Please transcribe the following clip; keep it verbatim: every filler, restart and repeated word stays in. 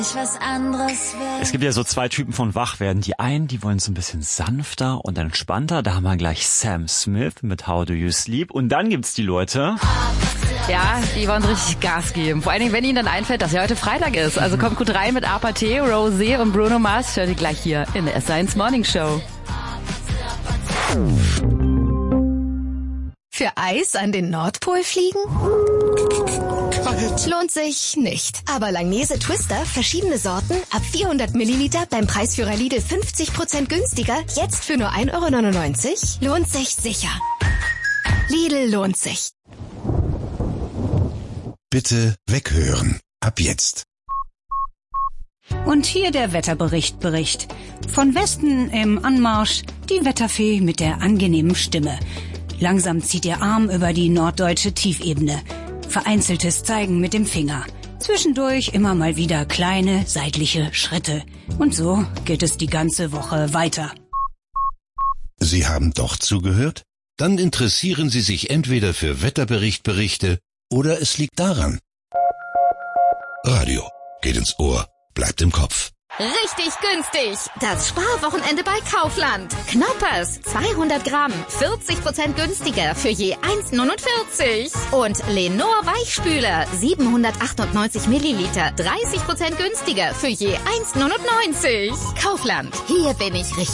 Was anderes will. Es gibt ja so zwei Typen von Wachwerden. Die einen, die wollen so ein bisschen sanfter und entspannter. Da haben wir gleich Sam Smith mit How Do You Sleep. Und dann gibt's die Leute... Ja, die wollen richtig Gas geben. Vor allen Dingen, wenn ihnen dann einfällt, dass ja heute Freitag ist. Also kommt gut rein mit Apathy, Rosé und Bruno Mars. Hört ihr gleich hier in der S eins Morning Show. Für Eis an den Nordpol fliegen? Kalt. Lohnt sich nicht. Aber Langnese Twister, verschiedene Sorten, ab vierhundert Milliliter beim Preisführer Lidl fünfzig Prozent günstiger, jetzt für nur ein Euro neunundneunzig? Lohnt sich sicher. Lidl lohnt sich. Bitte weghören. Ab jetzt. Und hier der Wetterbericht Bericht. Von Westen im Anmarsch die Wetterfee mit der angenehmen Stimme. Langsam zieht ihr Arm über die norddeutsche Tiefebene. Vereinzeltes Zeigen mit dem Finger. Zwischendurch immer mal wieder kleine seitliche Schritte. Und so geht es die ganze Woche weiter. Sie haben doch zugehört? Dann interessieren Sie sich entweder für Wetterberichtberichte oder es liegt daran. Radio geht ins Ohr, bleibt im Kopf. Richtig günstig. Das Sparwochenende bei Kaufland. Knoppers, zweihundert Gramm, vierzig Prozent günstiger für je eins neunundvierzig. Und Lenor Weichspüler, siebenhundertachtundneunzig Milliliter, dreißig Prozent günstiger für je eins neunundneunzig. Kaufland, hier bin ich richtig.